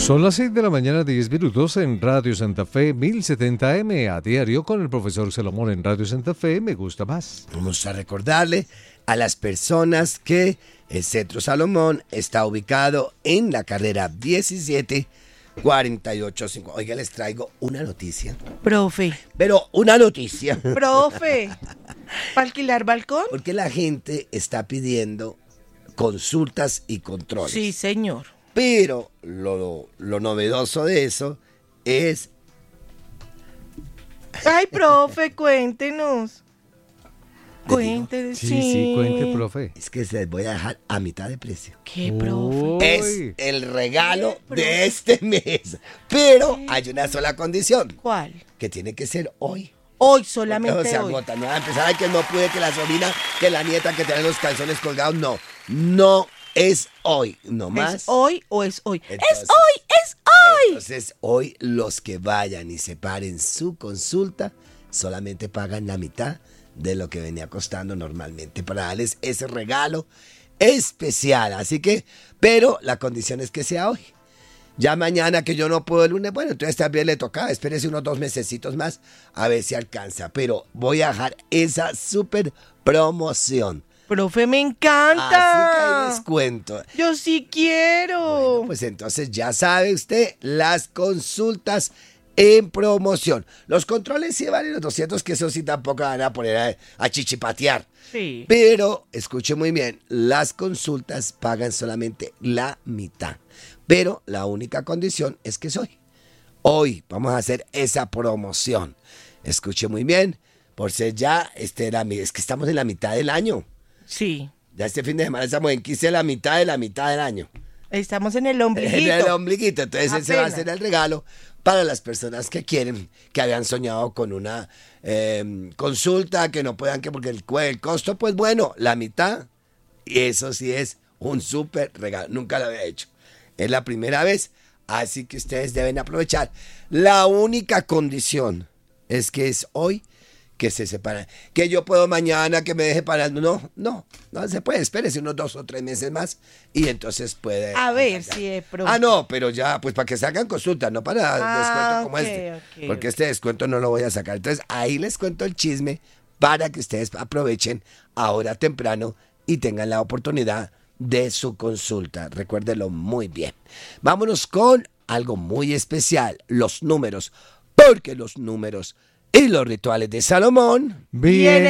Son las 6 de la mañana, 10 minutos en Radio Santa Fe, 1070M a diario con el profesor Salomón en Radio Santa Fe. Me gusta más. Vamos a recordarle a las personas que el Centro Salomón está ubicado en la carrera 1748. Oiga, les traigo una noticia. Profe. Pero una noticia. Profe. ¿Para alquilar balcón? Porque la gente está pidiendo consultas y controles. Sí, señor. Pero lo novedoso de eso es... Ay, profe, cuéntenos. Cuéntenos, Sí, cuente, profe. Es que se les voy a dejar a mitad de precio. ¿Qué, profe? Es el regalo de este mes. Pero hay una sola condición. ¿Cuál? Que tiene que ser hoy. Hoy, solamente Porque, se hoy. agota. No va a empezar a que no pude, que la sobrina, que la nieta, que tiene los calzones colgados. No es hoy. No más. ¿Es hoy o es hoy? Entonces, ¡Es hoy! ¡Es hoy! Entonces, hoy los que vayan y separen su consulta solamente pagan la mitad de lo que venía costando normalmente para darles ese regalo especial. Así que, pero la condición es que sea hoy. Ya mañana que yo no puedo el lunes, bueno, entonces también le toca, espérese unos 2 mesecitos más a ver si alcanza. Pero voy a dejar esa súper promoción. Profe, me Así que encanta. ahí les cuento. Yo sí quiero. Bueno, pues entonces ya sabe usted, las consultas en promoción. Los controles sí valen los 200, que eso sí tampoco van a poner a chichipatear. Sí. Pero, escuche muy bien, las consultas pagan solamente la mitad. Pero la única condición es que es hoy. Hoy vamos a hacer esa promoción. Escuche muy bien, por ser ya, es que estamos en la mitad del año. Sí. Ya este fin de semana estamos en 15 de la mitad del año. Estamos en el ombliguito. En el ombliguito. Entonces ese va a Apenas. ser el regalo para las personas que quieren, que habían soñado con una consulta, que no puedan, que porque el costo, pues bueno, la mitad. Y eso sí es un súper regalo. Nunca lo había hecho. Es la primera vez, así que ustedes deben aprovechar. La única condición es que es hoy que se separan. Que yo puedo mañana, que me deje parando. No se puede. Espérese unos 2 o 3 meses más y entonces puede. A ver si es profe. No, pero ya, pues para que sacan consulta, no para descuento como ok, este. ok, Porque este descuento no lo voy a sacar. Entonces ahí les cuento el chisme para que ustedes aprovechen ahora temprano y tengan la oportunidad de su consulta. Recuérdelo muy bien. Vámonos con algo muy especial, los números. Porque los números y los rituales de Salomón Bien.